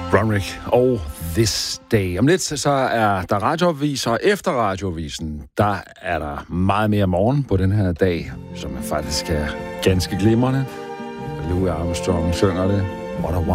Runrick og This Day. Om lidt så er der radioavis, og efter radioavisen, der er der meget mere morgen på den her dag, som faktisk er ganske glimrende. Louis Armstrong synger det. What a